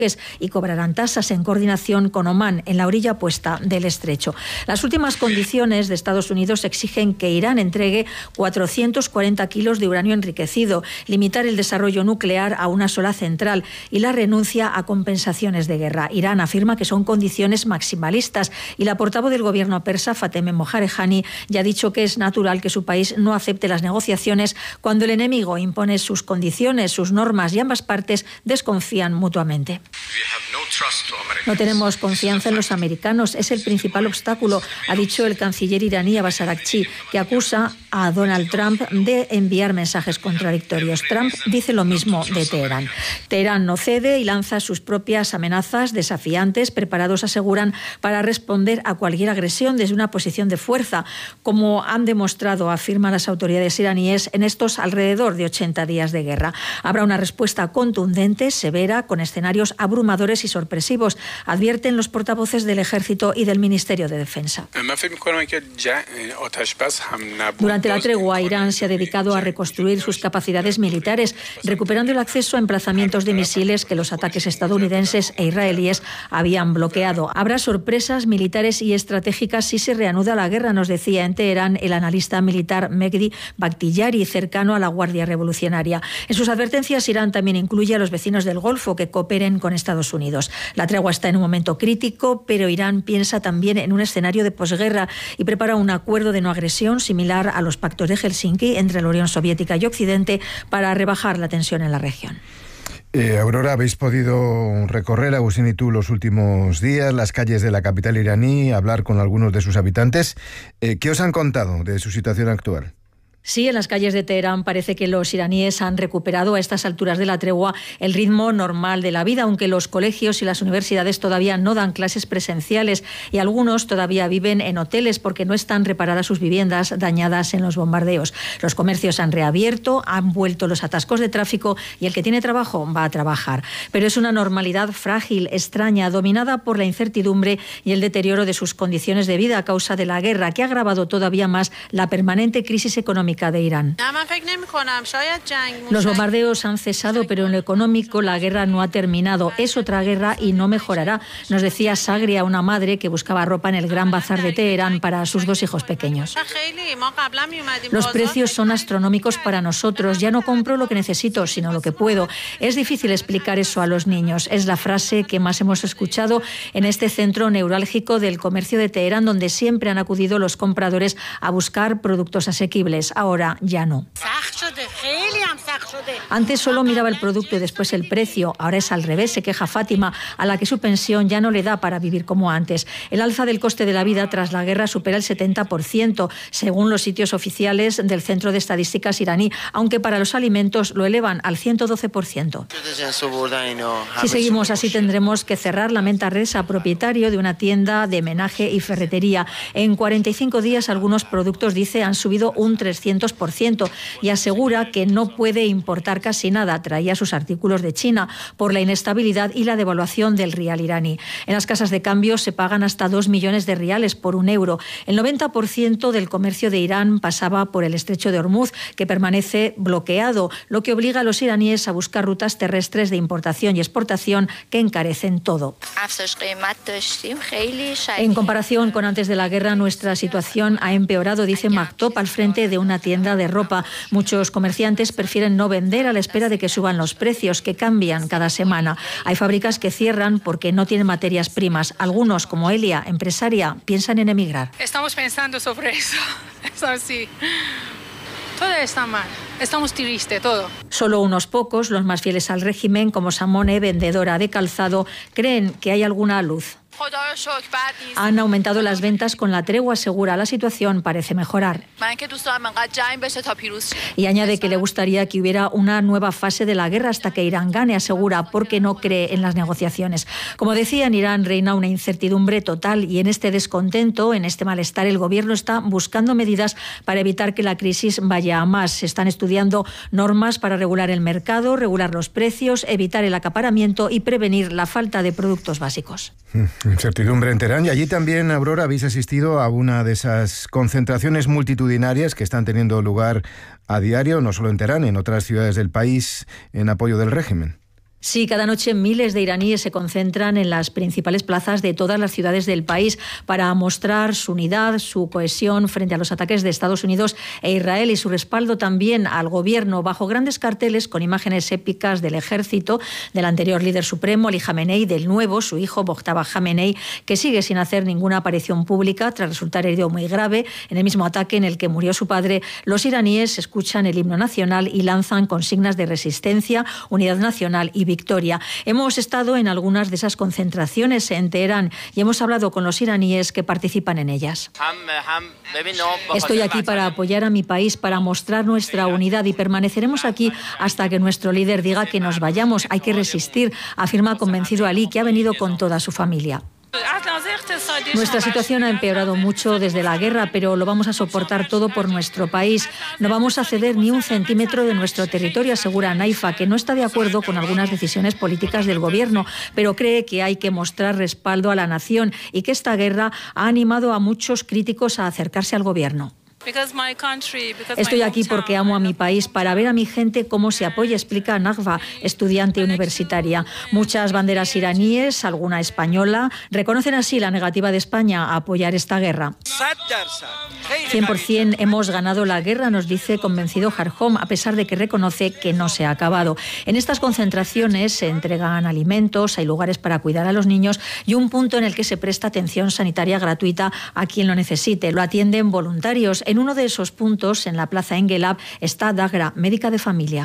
y cobrarán tasas en coordinación con Omán, en la orilla opuesta del estrecho. Las últimas condiciones de Estados Unidos exigen que Irán entregue 440 kilos de uranio enriquecido, limitar el desarrollo nuclear a una sola central y la renuncia a compensaciones de guerra. Irán afirma que son condiciones maximalistas y la portavoz del gobierno persa, Fateme Mojarejani, ya ha dicho que es natural que su país no acepte las negociaciones cuando el enemigo impone sus condiciones, sus normas y ambas partes desconfían mutuamente. No tenemos confianza en los americanos, es el principal obstáculo, ha dicho el canciller iraní Abbas Araghchi, que acusa a Donald Trump de enviar mensajes contradictorios. Trump dice lo mismo de Teherán. Teherán no cede y lanza sus propias amenazas desafiantes, preparados, aseguran, para responder a cualquier agresión desde una posición de fuerza, como han demostrado, afirman las autoridades iraníes, en estos alrededor de 80 días de guerra. Habrá una respuesta contundente, severa, con escenarios abrumadores y sorpresivos, advierten los portavoces del Ejército y del Ministerio de Defensa. Durante la tregua, Irán se ha dedicado a reconstruir sus capacidades militares, recuperando el acceso a emplazamientos de misiles que los ataques estadounidenses e israelíes habían bloqueado. Habrá sorpresas militares y estratégicas si se reanuda la guerra, nos decía en Teherán el analista militar Mehdi Bakhtiyari, cercano a la Guardia Revolucionaria. En sus advertencias, Irán también incluye a los vecinos del Golfo que cooperen con Estados Unidos. La tregua está en un momento crítico, pero Irán piensa también en un escenario de posguerra y prepara un acuerdo de no agresión similar a los pactos de Helsinki entre la Unión Soviética y Occidente para rebajar la tensión en la región. Aurora, habéis podido recorrer, Agustín y tú, los últimos días las calles de la capital iraní, hablar con algunos de sus habitantes. ¿Qué os han contado de su situación actual? Sí, en las calles de Teherán parece que los iraníes han recuperado a estas alturas de la tregua el ritmo normal de la vida, aunque los colegios y las universidades todavía no dan clases presenciales y algunos todavía viven en hoteles porque no están reparadas sus viviendas dañadas en los bombardeos. Los comercios han reabierto, han vuelto los atascos de tráfico y el que tiene trabajo va a trabajar. Pero es una normalidad frágil, extraña, dominada por la incertidumbre y el deterioro de sus condiciones de vida a causa de la guerra, que ha agravado todavía más la permanente crisis económica de Irán. Los bombardeos han cesado, pero en lo económico la guerra no ha terminado. Es otra guerra y no mejorará, nos decía Sagria, una madre que buscaba ropa en el Gran Bazar de Teherán para sus 2 hijos pequeños. Los precios son astronómicos para nosotros. Ya no compro lo que necesito, sino lo que puedo. Es difícil explicar eso a los niños. Es la frase que más hemos escuchado en este centro neurálgico del comercio de Teherán, donde siempre han acudido los compradores a buscar productos asequibles. Ahora ya no. Antes solo miraba el producto y después el precio. Ahora es al revés, se queja Fátima, a la que su pensión ya no le da para vivir como antes. El alza del coste de la vida tras la guerra supera el 70%, según los sitios oficiales del Centro de Estadísticas iraní, aunque para los alimentos lo elevan al 112%. Si seguimos así tendremos que cerrar, lamenta Reza, propietario de una tienda de menaje y ferretería. En 45 días algunos productos, dice, han subido un 300% y asegura que no puede importar casi nada. Traía sus artículos de China por la inestabilidad y la devaluación del rial iraní. En las casas de cambio se pagan hasta 2 millones de riales por €1. El 90% del comercio de Irán pasaba por el estrecho de Hormuz, que permanece bloqueado, lo que obliga a los iraníes a buscar rutas terrestres de importación y exportación que encarecen todo. En comparación con antes de la guerra, nuestra situación ha empeorado, dice Maktop, al frente de una tienda de ropa. Muchos comerciantes prefieren no vender a la espera de que suban los precios, que cambian cada semana. Hay fábricas que cierran porque no tienen materias primas. Algunos, como Elia, empresaria, piensan en emigrar. Estamos pensando sobre eso. Es así. Todo está mal. Estamos tristes, todo. Solo unos pocos, los más fieles al régimen, como Samone, vendedora de calzado, creen que hay alguna luz. Han aumentado las ventas con la tregua, asegura. La situación parece mejorar. Y añade que le gustaría que hubiera una nueva fase de la guerra hasta que Irán gane, asegura, porque no cree en las negociaciones. Como decía, en Irán reina una incertidumbre total y en este descontento, en este malestar, el gobierno está buscando medidas para evitar que la crisis vaya a más. Se están estudiando normas para regular el mercado, regular los precios, evitar el acaparamiento y prevenir la falta de productos básicos. Incertidumbre en Teherán. Y allí también, Aurora, habéis asistido a una de esas concentraciones multitudinarias que están teniendo lugar a diario, no solo en Teherán, en otras ciudades del país, en apoyo del régimen. Sí, cada noche miles de iraníes se concentran en las principales plazas de todas las ciudades del país para mostrar su unidad, su cohesión frente a los ataques de Estados Unidos e Israel y su respaldo también al gobierno, bajo grandes carteles con imágenes épicas del ejército, del anterior líder supremo, Ali Khamenei, del nuevo, su hijo, Mojtaba Khamenei, que sigue sin hacer ninguna aparición pública tras resultar herido muy grave en el mismo ataque en el que murió su padre. Los iraníes escuchan el himno nacional y lanzan consignas de resistencia, unidad nacional y victoria. Hemos estado en algunas de esas concentraciones en Teherán y hemos hablado con los iraníes que participan en ellas. Estoy aquí para apoyar a mi país, para mostrar nuestra unidad y permaneceremos aquí hasta que nuestro líder diga que nos vayamos. Hay que resistir, afirma convencido Ali, que ha venido con toda su familia. Nuestra situación ha empeorado mucho desde la guerra, pero lo vamos a soportar todo por nuestro país. No vamos a ceder ni un centímetro de nuestro territorio, asegura Naifa, que no está de acuerdo con algunas decisiones políticas del gobierno, pero cree que hay que mostrar respaldo a la nación y que esta guerra ha animado a muchos críticos a acercarse al gobierno. Estoy aquí porque amo a mi país, para ver a mi gente cómo se apoya, explica Nagva, estudiante universitaria. Muchas banderas iraníes, alguna española, reconocen así la negativa de España a apoyar esta guerra. 100% hemos ganado la guerra, nos dice convencido Harhom, a pesar de que reconoce que no se ha acabado. En estas concentraciones se entregan alimentos, hay lugares para cuidar a los niños y un punto en el que se presta atención sanitaria gratuita a quien lo necesite. Lo atienden voluntarios. En uno de esos puntos, en la plaza Engelab, está Dagra, médica de familia.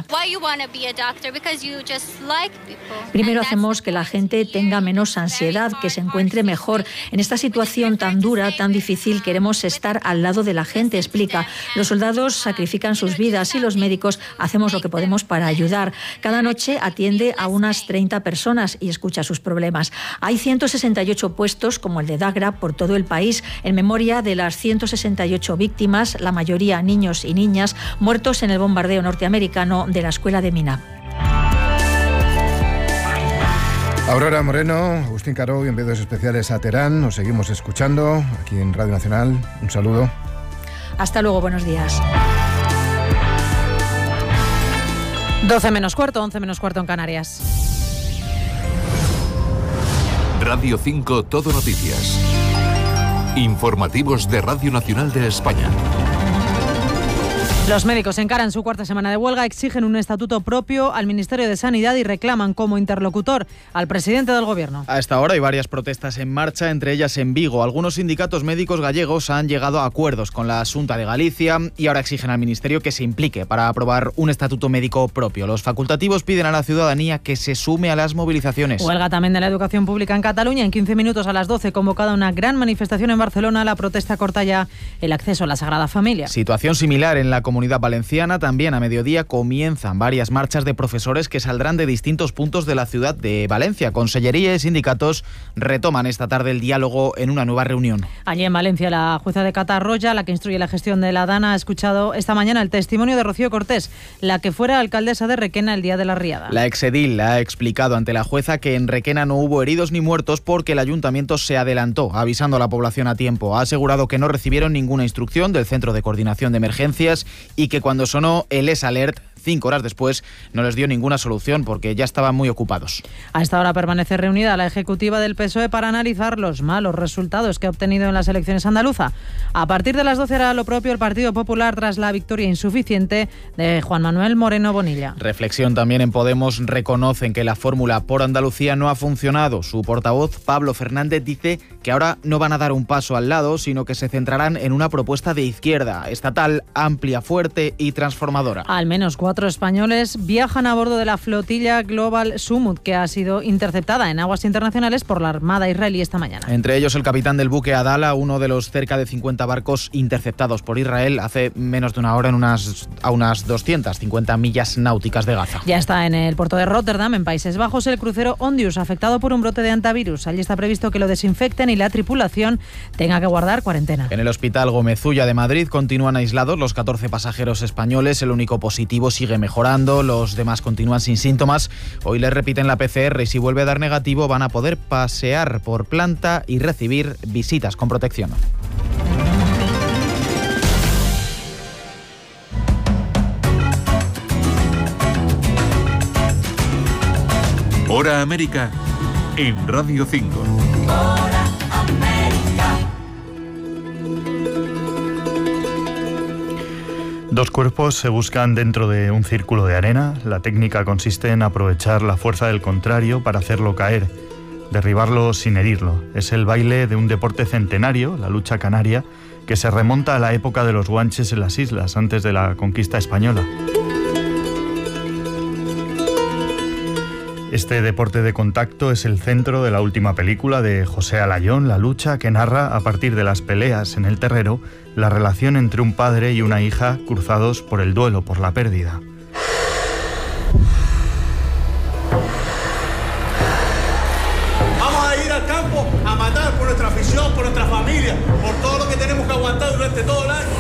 Primero hacemos que la gente tenga menos ansiedad, que se encuentre mejor. En esta situación tan dura, tan difícil, queremos estar al lado de la gente, explica. Los soldados sacrifican sus vidas y los médicos hacemos lo que podemos para ayudar. Cada noche atiende a unas 30 personas y escucha sus problemas. Hay 168 puestos, como el de Dagra, por todo el país, en memoria de las 168 víctimas, la mayoría niños y niñas, muertos en el bombardeo norteamericano de la escuela de Minab. Aurora Moreno, Agustín Caro y enviados especiales a Teherán. Nos seguimos escuchando aquí en Radio Nacional. Un saludo. Hasta luego, buenos días. 12 menos cuarto, 11 menos cuarto en Canarias. Radio 5 Todo Noticias. Informativos de Radio Nacional de España. Los médicos encaran su cuarta semana de huelga, exigen un estatuto propio al Ministerio de Sanidad y reclaman como interlocutor al presidente del Gobierno. A esta hora hay varias protestas en marcha, entre ellas en Vigo. Algunos sindicatos médicos gallegos han llegado a acuerdos con la Xunta de Galicia y ahora exigen al Ministerio que se implique para aprobar un estatuto médico propio. Los facultativos piden a la ciudadanía que se sume a las movilizaciones. Huelga también de la educación pública en Cataluña. En 15 minutos a las 12, convocada una gran manifestación en Barcelona. La protesta corta ya el acceso a la Sagrada Familia. Situación similar en la Comunidad Valenciana. También a mediodía comienzan varias marchas de profesores que saldrán de distintos puntos de la ciudad de Valencia. Consellería y sindicatos retoman esta tarde el diálogo en una nueva reunión. Allí en Valencia, la jueza de Catarroya, la que instruye la gestión de la Dana, ha escuchado esta mañana el testimonio de Rocío Cortés, la que fuera alcaldesa de Requena el día de la riada. La exedil ha explicado ante la jueza que en Requena no hubo heridos ni muertos porque el ayuntamiento se adelantó, avisando a la población a tiempo. Ha asegurado que no recibieron ninguna instrucción del Centro de Coordinación de Emergencias y que cuando sonó el S-Alert, 5 horas después, no les dio ninguna solución porque ya estaban muy ocupados. A esta hora permanece reunida la ejecutiva del PSOE para analizar los malos resultados que ha obtenido en las elecciones andaluzas. A partir de las 12 hará lo propio el Partido Popular tras la victoria insuficiente de Juan Manuel Moreno Bonilla. Reflexión también en Podemos. Reconocen que la fórmula por Andalucía no ha funcionado. Su portavoz, Pablo Fernández, dice que ahora no van a dar un paso al lado, sino que se centrarán en una propuesta de izquierda, estatal, amplia, fuerte y transformadora. Al menos 4 españoles viajan a bordo de la flotilla Global Sumut, que ha sido interceptada en aguas internacionales por la Armada israelí esta mañana. Entre ellos el capitán del buque Adala, uno de los cerca de 50 barcos interceptados por Israel hace menos de una hora a unas 250 millas náuticas de Gaza. Ya está en el puerto de Rotterdam, en Países Bajos, el crucero Ondius, afectado por un brote de antivirus. Allí está previsto que lo desinfecten y la tripulación tenga que guardar cuarentena. En el hospital Gómez Ulla de Madrid continúan aislados los 14 pasajeros españoles. El único positivo sigue mejorando, los demás continúan sin síntomas. Hoy les repiten la PCR y si vuelve a dar negativo van a poder pasear por planta y recibir visitas con protección. Hora América en Radio 5. Hora América. Dos cuerpos se buscan dentro de un círculo de arena. La técnica consiste en aprovechar la fuerza del contrario para hacerlo caer, derribarlo sin herirlo. Es el baile de un deporte centenario, la lucha canaria, que se remonta a la época de los guanches en las islas, antes de la conquista española. Este deporte de contacto es el centro de la última película de José Alayón, La lucha, que narra, a partir de las peleas en el terrero, la relación entre un padre y una hija cruzados por el duelo, por la pérdida. Vamos a ir al campo a matar por nuestra afición, por nuestra familia, por todo lo que tenemos que aguantar durante todo el año.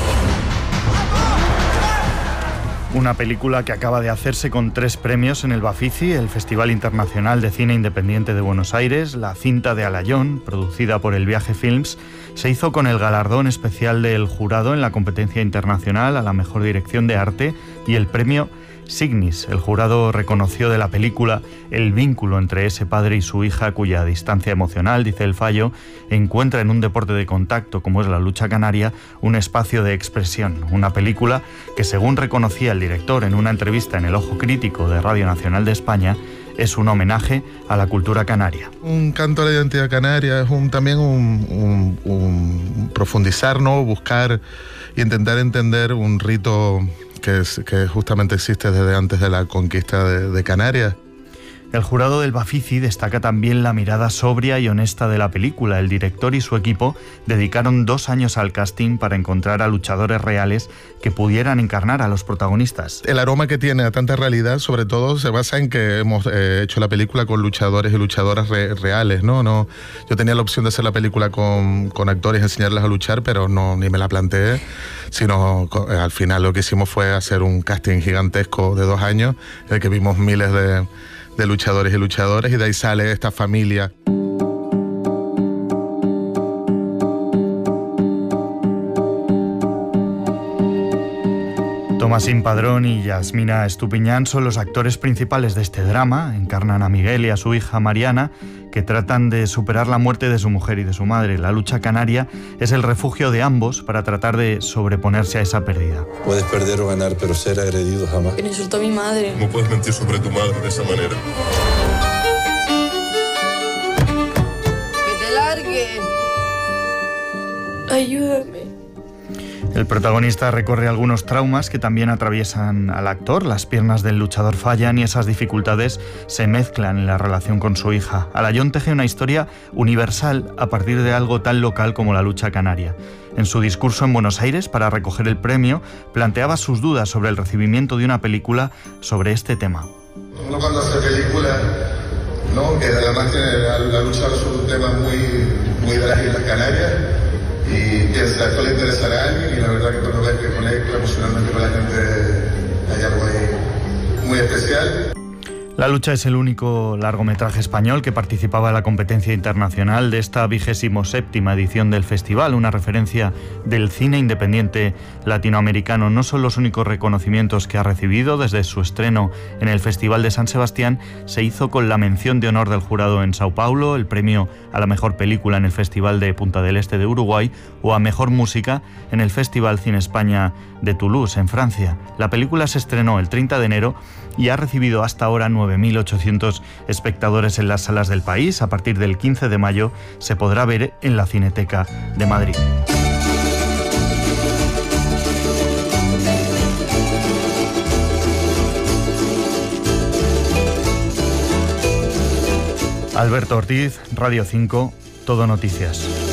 Una película que acaba de hacerse con 3 premios en el Bafisi, el Festival Internacional de Cine Independiente de Buenos Aires. La cinta de Alayón, producida por El Viaje Films, se hizo con el galardón especial del jurado en la competencia internacional a la mejor dirección de arte y el premio Signis. El jurado reconoció de la película el vínculo entre ese padre y su hija, cuya distancia emocional, dice el fallo, encuentra en un deporte de contacto como es la lucha canaria un espacio de expresión. Una película que, según reconocía el director en una entrevista en El Ojo Crítico de Radio Nacional de España, es un homenaje a la cultura canaria. Un canto a la identidad canaria es también un profundizar, ¿no? Buscar y intentar entender un rito que justamente existe desde antes de la conquista de Canarias. El jurado del Bafisi destaca también la mirada sobria y honesta de la película. El director y su equipo dedicaron 2 años al casting para encontrar a luchadores reales que pudieran encarnar a los protagonistas. El aroma que tiene a tanta realidad, sobre todo, se basa en que hemos hecho la película con luchadores y luchadoras reales, ¿no? Yo tenía la opción de hacer la película con actores y enseñarles a luchar, pero ni me la planteé, sino al final lo que hicimos fue hacer un casting gigantesco de 2 años, en el que vimos miles de luchadores y luchadoras, y de ahí sale esta familia. Tomasín Padrón y Yasmina Estupiñán son los actores principales de este drama. Encarnan a Miguel y a su hija Mariana, que tratan de superar la muerte de su mujer y de su madre. La lucha canaria es el refugio de ambos para tratar de sobreponerse a esa pérdida. Puedes perder o ganar, pero ser agredido jamás. Que insultó a mi madre. ¿Cómo puedes mentir sobre tu madre de esa manera? ¡Que te largue! Ayúdame. El protagonista recorre algunos traumas que también atraviesan al actor. Las piernas del luchador fallan y esas dificultades se mezclan en la relación con su hija. Alayón teje una historia universal a partir de algo tan local como la lucha canaria. En su discurso en Buenos Aires para recoger el premio, planteaba sus dudas sobre el recibimiento de una película sobre este tema. Uno cuando hace películas, ¿no? Que además tiene la lucha sobre un tema muy de las Islas Canarias, y piensa, esto le interesará a alguien, y la verdad que cuando ves que conecta emocionalmente con la gente hay algo ahí muy especial. La lucha es el único largometraje español que participaba en la competencia internacional de esta 27ª edición del festival, una referencia del cine independiente latinoamericano. No son los únicos reconocimientos que ha recibido. Desde su estreno en el Festival de San Sebastián se hizo con la mención de honor del jurado en Sao Paulo, el premio a la mejor película en el Festival de Punta del Este de Uruguay o a mejor música en el Festival Cine España de Toulouse, en Francia. La película se estrenó el 30 de enero y ha recibido hasta ahora 9.800 espectadores en las salas del país. A partir del 15 de mayo se podrá ver en la Cineteca de Madrid. Alberto Ortiz, Radio 5, Todo Noticias.